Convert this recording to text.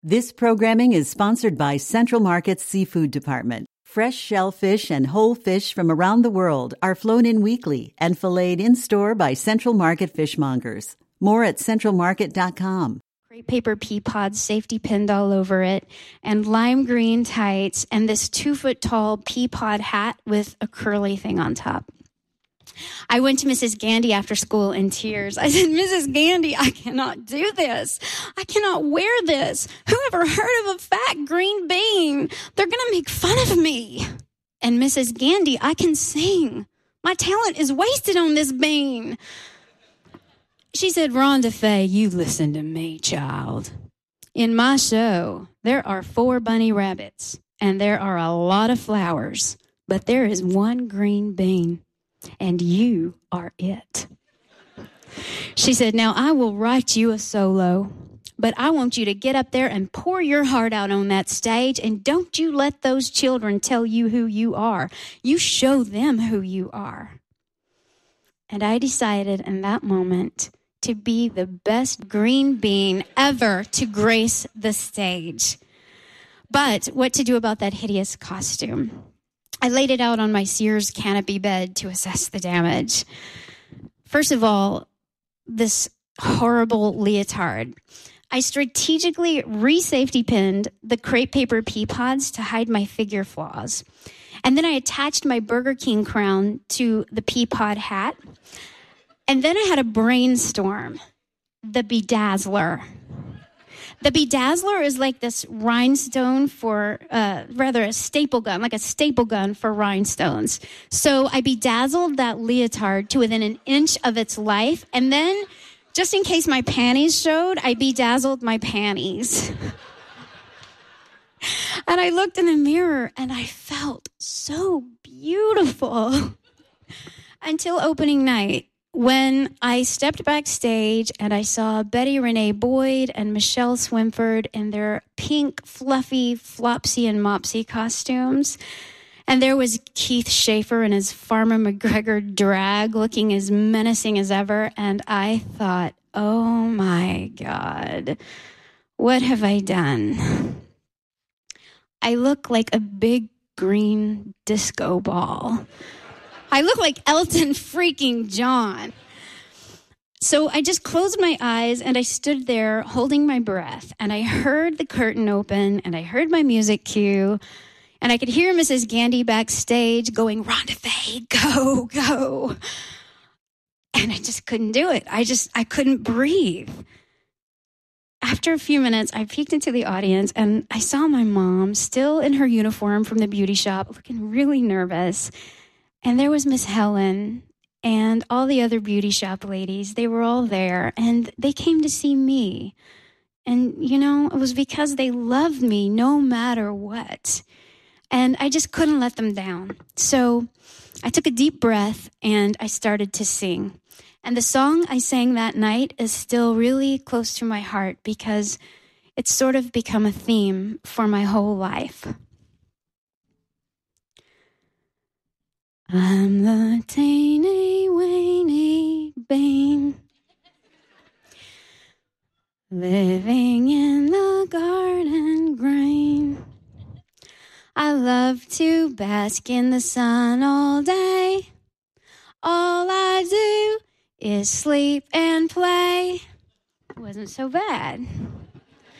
This programming is sponsored by Central Market's Seafood Department. Fresh shellfish and whole fish from around the world are flown in weekly and filleted in-store by Central Market fishmongers. More at centralmarket.com. Crepe paper pea pods safety pinned all over it, and lime green tights, and this 2-foot-tall pea pod hat with a curly thing on top. I went to Mrs. Gandy after school in tears. I said, Mrs. Gandy, I cannot do this. I cannot wear this. Who ever heard of a fat green bean? They're going to make fun of me. And Mrs. Gandy, I can sing. My talent is wasted on this bean. She said, Rhonda Faye, you listen to me, child. In my show, there are 4 bunny rabbits, and there are a lot of flowers, but there is one green bean. And you are it. She said, now I will write you a solo, but I want you to get up there and pour your heart out on that stage, and don't you let those children tell you who you are. You show them who you are. And I decided in that moment to be the best green bean ever to grace the stage. But what to do about that hideous costume? I laid it out on my Sears canopy bed to assess the damage. First of all, this horrible leotard. I strategically re-safety pinned the crepe paper pea pods to hide my figure flaws. And then I attached my Burger King crown to the pea pod hat. And then I had a brainstorm. The bedazzler. The bedazzler is like this rhinestone for, a staple gun, like a staple gun for rhinestones. So I bedazzled that leotard to within an inch of its life. And then, just in case my panties showed, I bedazzled my panties. And I looked in the mirror and I felt so beautiful until opening night, when I stepped backstage and I saw Betty Renee Boyd and Michelle Swinford in their pink, fluffy Flopsy and Mopsy costumes. And there was Keith Schaefer in his Farmer McGregor drag looking as menacing as ever. And I thought, oh my God, what have I done? I look like a big green disco ball. I look like Elton freaking John. So I just closed my eyes and I stood there holding my breath, and I heard the curtain open and I heard my music cue, and I could hear Mrs. Gandy backstage going, Rhonda Faye, go, go. And I just couldn't do it. I couldn't breathe. After a few minutes, I peeked into the audience and I saw my mom still in her uniform from the beauty shop, looking really nervous. And there was Miss Helen and all the other beauty shop ladies. They were all there, and they came to see me. And, it was because they loved me no matter what. And I just couldn't let them down. So I took a deep breath, and I started to sing. And the song I sang that night is still really close to my heart because it's sort of become a theme for my whole life. I'm the teeny-weeny bean, living in the garden green. I love to bask in the sun all day. All I do is sleep and play. It wasn't so bad.